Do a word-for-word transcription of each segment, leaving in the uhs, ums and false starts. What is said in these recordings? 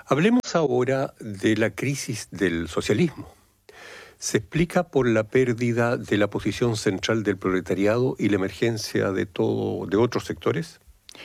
Hablemos ahora de la crisis del socialismo. ¿Se explica por la pérdida de la posición central del proletariado y la emergencia de, todo, de otros sectores?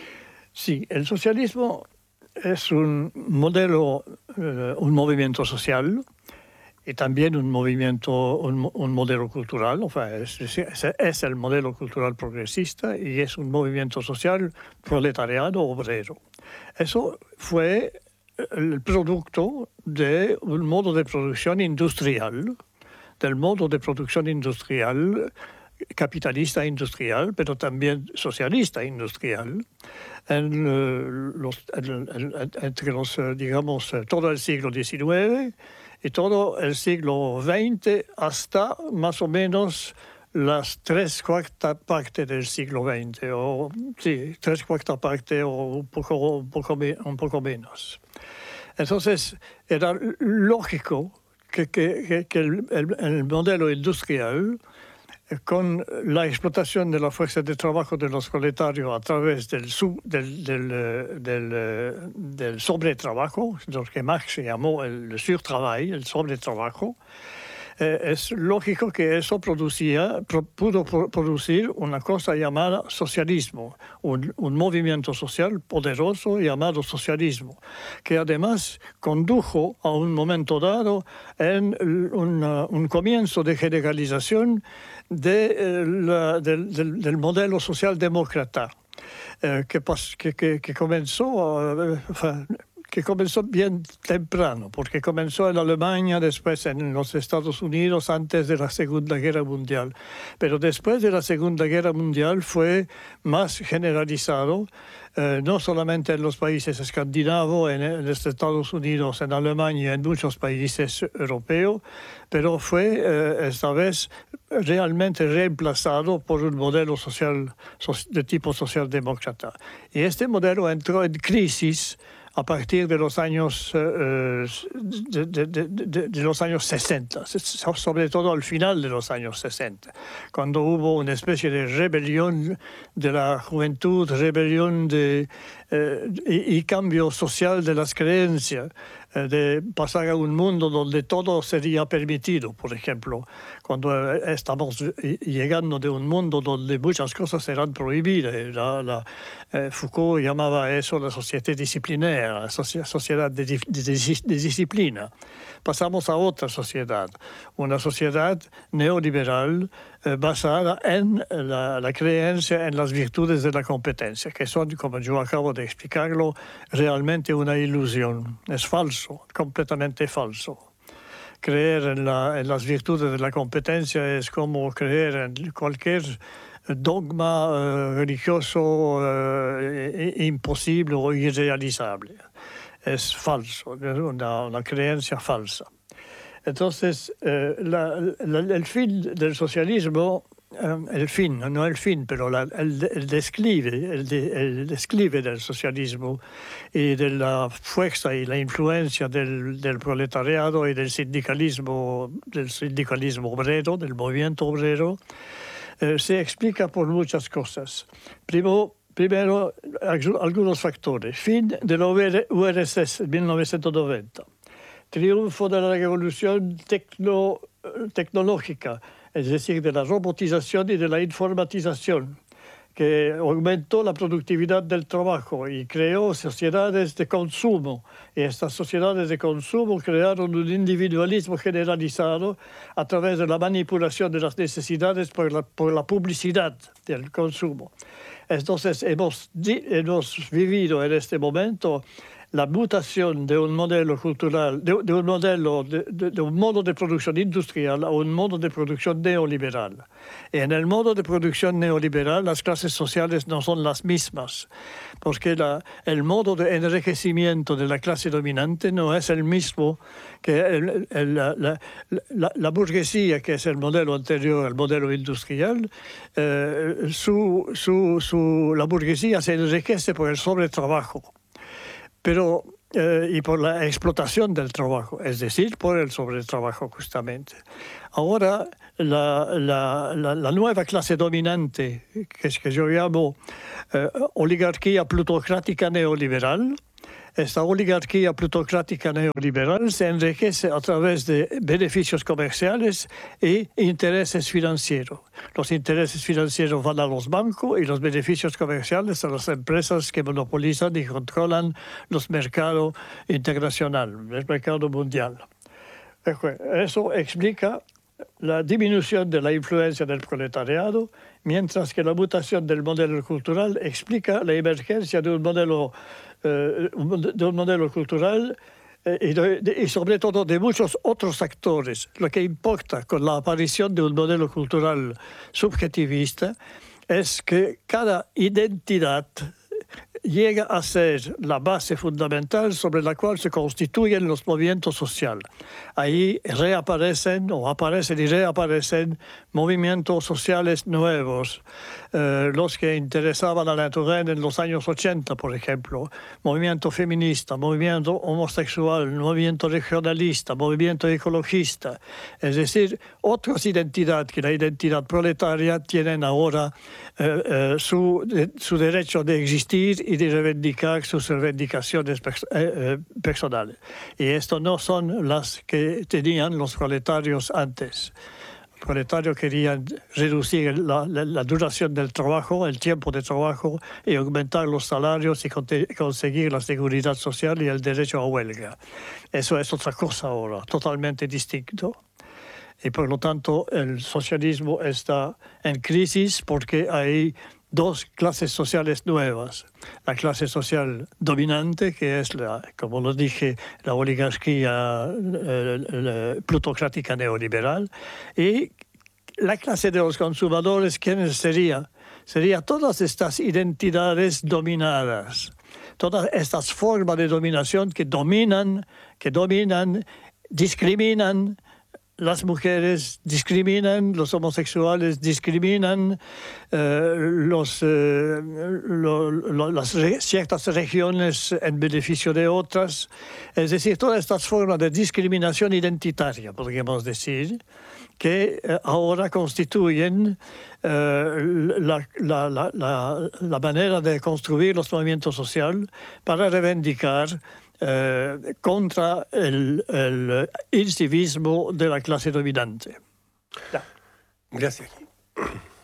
Sí, el socialismo es un modelo, eh, un movimiento social y también un movimiento, un, un modelo cultural. O sea, es, es, es el modelo cultural progresista y es un movimiento social proletariado obrero. Eso fue el producto de un modo de producción industrial, del modo de producción industrial, capitalista industrial, pero también socialista industrial, en, uh, los, en, en, entre los, uh, digamos, uh, todo el siglo diecinueve y todo el siglo veinte hasta más o menos las tres cuartas partes del siglo veinte, o sí, tres cuartas partes o un poco, un poco, un poco menos. Entonces, era lógico que, que, que el, el, el modelo industrial, con la explotación de la fuerza de trabajo de los proletarios a través del, sub, del, del, del, del sobretrabajo, lo que Marx llamó el surtrabajo, el sobretrabajo, eh, es lógico que eso producía, pro, pudo producir una cosa llamada socialismo, un, un movimiento social poderoso llamado socialismo, que además condujo a un momento dado en una, un comienzo de generalización de, eh, la, del, del, del modelo socialdemócrata, eh, que, que, que, que comenzó eh, enfin, que comenzó bien temprano, porque comenzó en Alemania, después en los Estados Unidos, antes de la Segunda Guerra Mundial. Pero después de la Segunda Guerra Mundial fue más generalizado, eh, no solamente en los países escandinavos, en, en los Estados Unidos, en Alemania, en muchos países europeos, pero fue eh, esta vez realmente reemplazado por un modelo social de tipo socialdemócrata. Y este modelo entró en crisis a partir de los años, eh, de, de, de, de los años sesenta, sobre todo al final de los años sesenta, cuando hubo una especie de rebelión de la juventud, rebelión de, eh, y, y cambio social de las creencias, eh, de pasar a un mundo donde todo sería permitido, por ejemplo, cuando estamos llegando de un mundo donde muchas cosas eran prohibidas. La, la, eh, Foucault llamaba eso la sociedad disciplinaria, la sociedad de, de, de, de disciplina. Pasamos a otra sociedad, una sociedad neoliberal eh, basada en la, la creencia en las virtudes de la competencia, que son, como yo acabo de explicarlo, realmente una ilusión. Es falso, completamente falso. Creer en, la, en las virtudes de la competencia es como creer en cualquier dogma eh, religioso eh, imposible o irrealizable. Es falso, es una, una creencia falsa. Entonces, eh, la, la, el fin del socialismo, eh, el fin, no el fin, pero la, el, el, desclive, el, de, el desclive del socialismo y de la fuerza y la influencia del, del proletariado y del sindicalismo, del sindicalismo obrero, del movimiento obrero, eh, se explica por muchas cosas. Primero, Primero, algunos factores. Fin de la U R S S en mil novecientos noventa. Triunfo de la revolución tecno, tecnológica, es decir, de la robotización y de la informatización, que aumentó la productividad del trabajo y creó sociedades de consumo. Y estas sociedades de consumo crearon un individualismo generalizado a través de la manipulación de las necesidades por la, por la publicidad del consumo. Entonces, hemos, hemos vivido en este momento la mutación de un modelo cultural, de, de un modelo, de, de, de un modo de producción industrial a un modo de producción neoliberal. Y en el modo de producción neoliberal, las clases sociales no son las mismas, porque la, el modo de enriquecimiento de la clase dominante no es el mismo que el, el, la, la, la, la burguesía, que es el modelo anterior al modelo industrial. Eh, su, su, su, la burguesía se enriquece por el sobretrabajo, pero eh, y por la explotación del trabajo, es decir, por el sobretrabajo justamente. Ahora, la, la, la, la nueva clase dominante, que es que yo llamo eh, oligarquía plutocrática neoliberal, esta oligarquía plutocrática neoliberal se enriquece a través de beneficios comerciales e intereses financieros. Los intereses financieros van a los bancos y los beneficios comerciales a las empresas que monopolizan y controlan los mercados internacionales, el mercado mundial. Eso explica la disminución de la influencia del proletariado, mientras que la mutación del modelo cultural explica la emergencia de un modelo, eh, de un modelo cultural eh, y, de, y sobre todo de muchos otros actores. Lo que importa con la aparición de un modelo cultural subjetivista es que cada identidad llega a ser la base fundamental sobre la cual se constituyen los movimientos sociales. Ahí reaparecen o aparecen y reaparecen movimientos sociales nuevos, eh, los que interesaban a la Turén en los años ochenta, por ejemplo, movimiento feminista, movimiento homosexual, movimiento regionalista, movimiento ecologista, es decir, otras identidades que la identidad proletaria tienen ahora eh, eh, su, de, su derecho de existir y de reivindicar sus reivindicaciones pers eh, personales. Y esto no son las que tenían los proletarios antes. Los proletarios querían reducir la, la, la duración del trabajo, el tiempo de trabajo, y aumentar los salarios y conseguir la seguridad social y el derecho a huelga. Eso es otra cosa ahora, totalmente distinto. Y por lo tanto el socialismo está en crisis porque hay dos clases sociales nuevas. La clase social dominante, que es, la, como lo dije, la oligarquía eh, plutocrática neoliberal, y la clase de los consumadores, ¿quiénes serían? Serían todas estas identidades dominadas, todas estas formas de dominación que dominan, que dominan, discriminan, las mujeres discriminan, los homosexuales discriminan, eh, los, eh, lo, lo, las re, ciertas regiones en beneficio de otras. Es decir, todas estas formas de discriminación identitaria, podríamos decir, que eh, ahora constituyen eh, la, la, la, la, la manera de construir los movimientos sociales para reivindicar Eh, contra el, el incivismo de la clase dominante. Gracias.